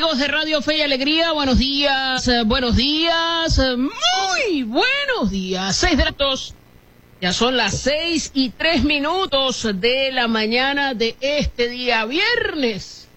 amigos de Radio Fe y Alegría, buenos días, muy buenos días. 6 de la tarde, ya son las 6:03 de la mañana de este día viernes.